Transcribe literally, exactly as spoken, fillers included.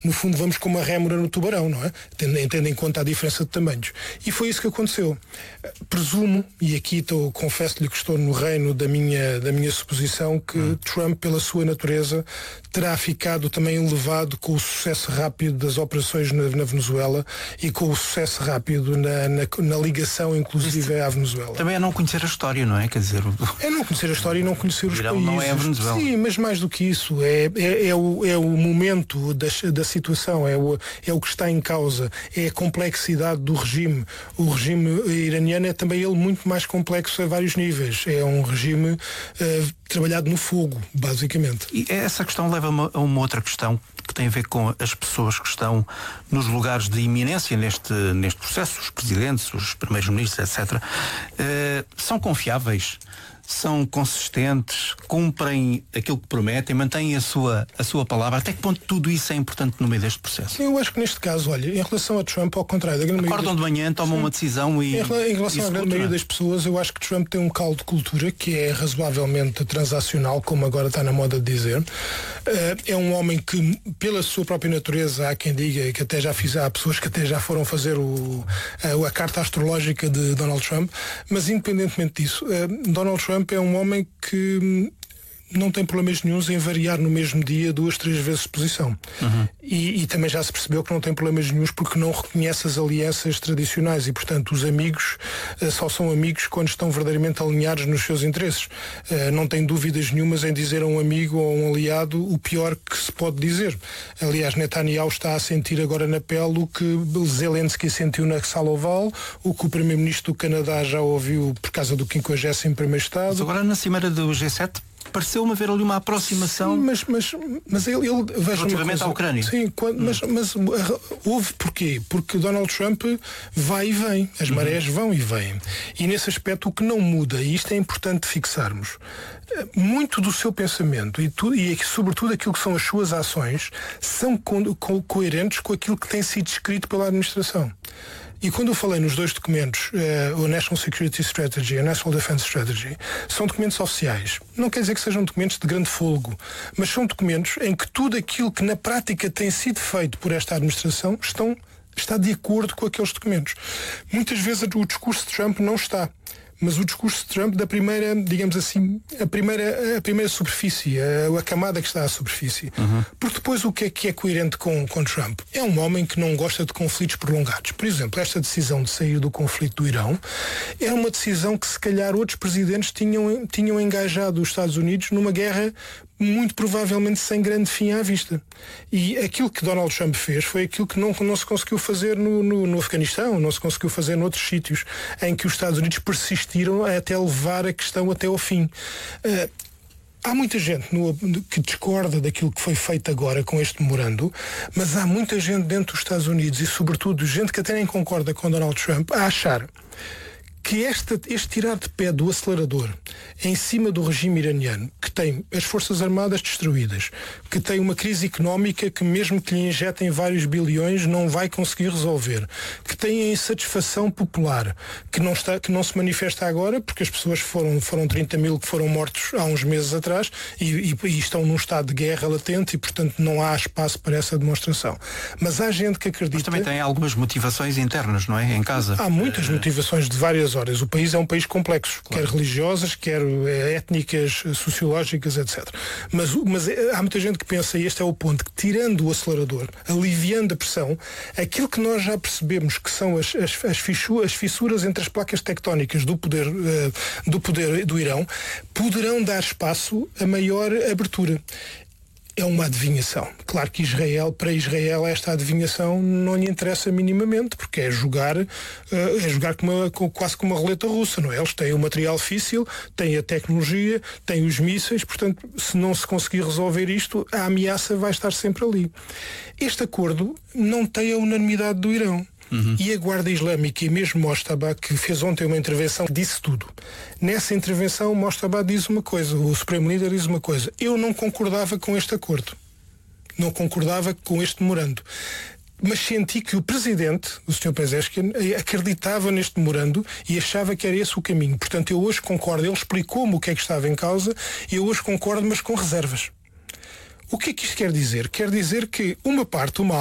No fundo vamos com uma rémora no tubarão, não é? Tendo, tendo em conta a diferença de tamanhos. E foi isso que aconteceu. Presumo, e aqui estou, confesso-lhe que estou no reino da minha, da minha suposição, que hum. Trump, pela sua natureza, terá ficado também elevado com o sucesso rápido das operações na, na Venezuela e com o sucesso rápido na, na, na ligação, inclusive, à Venezuela. Também é não conhecer a história, não é? Quer dizer... É não conhecer a história e não conhecer os países. Não é a Venezuela. Sim, mas mais do que isso, é, é, é, o, é o momento da, da situação, é o, é o que está em causa, é a complexidade do regime. O regime iraniano é também ele muito mais complexo a vários níveis. É um regime uh, trabalhado no fogo, basicamente. E essa questão leva-me a uma outra questão que tem a ver com as pessoas que estão nos lugares de iminência neste, neste processo, os presidentes, os primeiros ministros, etcétera. Uh, são confiáveis? São consistentes, cumprem aquilo que prometem, mantêm a sua, a sua palavra? Até que ponto tudo isso é importante no meio deste processo? Eu acho que neste caso, olha, em relação a Trump, ao contrário da grande Acordam maioria das... de manhã, tomam Sim. uma decisão e... Em, em relação à grande maioria das pessoas, eu acho que Trump tem um caldo de cultura que é razoavelmente transacional, como agora está na moda de dizer. Uh, é um homem que, pela sua própria natureza, há quem diga que até já fiz, há pessoas que até já foram fazer o, a, a carta astrológica de Donald Trump, mas independentemente disso, uh, Donald Trump é um homem que não tem problemas nenhuns em variar no mesmo dia duas, três vezes de posição. Uhum. E, e também já se percebeu que não tem problemas nenhuns porque não reconhece as alianças tradicionais e, portanto, os amigos uh, só são amigos quando estão verdadeiramente alinhados nos seus interesses. Uh, não tem dúvidas nenhumas em dizer a um amigo ou a um aliado o pior que se pode dizer. Aliás, Netanyahu está a sentir agora na pele o que Zelensky sentiu na Sala Oval, o que o primeiro-ministro do Canadá já ouviu por causa do quinquagésimo primeiro Estado. Mas agora na cimeira do G sete pareceu-me haver ali uma aproximação. Sim, mas, mas, mas ele, ele veja relativamente à Ucrânia. Sim, quando, hum. mas, mas houve porquê? Porque Donald Trump vai e vem, as uhum. marés vão e vêm. E nesse aspecto o que não muda, e isto é importante fixarmos, muito do seu pensamento e, tu, e sobretudo aquilo que são as suas ações são co- co- coerentes com aquilo que tem sido escrito pela administração. E quando eu falei nos dois documentos, uh, o National Security Strategy e a National Defense Strategy, são documentos oficiais. Não quer dizer que sejam documentos de grande fôlego, mas são documentos em que tudo aquilo que na prática tem sido feito por esta administração estão, está de acordo com aqueles documentos. Muitas vezes o discurso de Trump não está. Mas o discurso de Trump da primeira, digamos assim, a primeira, a primeira superfície, a, a camada que está à superfície. Uhum. Porque depois o que é que é coerente com, com Trump? É um homem que não gosta de conflitos prolongados. Por exemplo, esta decisão de sair do conflito do Irão era uma decisão que se calhar outros presidentes tinham, tinham engajado os Estados Unidos numa guerra muito provavelmente sem grande fim à vista. E aquilo que Donald Trump fez foi aquilo que não, não se conseguiu fazer no, no, no Afeganistão, não se conseguiu fazer noutros sítios, em que os Estados Unidos persistiram até levar a questão até ao fim. Uh, Há muita gente no, que discorda daquilo que foi feito agora com este memorando, mas há muita gente dentro dos Estados Unidos e, sobretudo, gente que até nem concorda com Donald Trump a achar que este, este tirar de pé do acelerador em cima do regime iraniano, que tem as Forças Armadas destruídas, que tem uma crise económica que mesmo que lhe injetem vários bilhões não vai conseguir resolver, que tem a insatisfação popular, que não, está, que não se manifesta agora, porque as pessoas foram, foram trinta mil que foram mortos há uns meses atrás e, e, e estão num estado de guerra latente e, portanto, não há espaço para essa demonstração. Mas há gente que acredita... Mas também tem algumas motivações internas, não é? Em casa. Há muitas uh... motivações de várias horas. O país é um país complexo, claro. Quer religiosas, quer étnicas, sociológicas, etcétera. Mas, mas há muita gente que pensa, e este é o ponto, que tirando o acelerador, aliviando a pressão, aquilo que nós já percebemos que são as, as, as, fissuras, as fissuras entre as placas tectónicas do poder, uh, do poder do Irão, poderão dar espaço a maior abertura. É uma adivinhação. Claro que Israel, para Israel, esta adivinhação não lhe interessa minimamente, porque é jogar, uh, é jogar com uma, com, quase como uma roleta russa, não é? Eles têm o material físil, têm a tecnologia, têm os mísseis, portanto, se não se conseguir resolver isto, a ameaça vai estar sempre ali. Este acordo não tem a unanimidade do Irão. Uhum. E a Guarda Islâmica e mesmo Mostabá, que fez ontem uma intervenção, disse tudo. Nessa intervenção, Mostabá diz uma coisa, o Supremo Líder diz uma coisa: eu não concordava com este acordo, não concordava com este memorando, mas senti que o Presidente, o senhor Pezeshkian, acreditava neste memorando e achava que era esse o caminho. Portanto, eu hoje concordo, ele explicou-me o que é que estava em causa e eu hoje concordo, mas com reservas. O que é que isto quer dizer? Quer dizer que uma parte, uma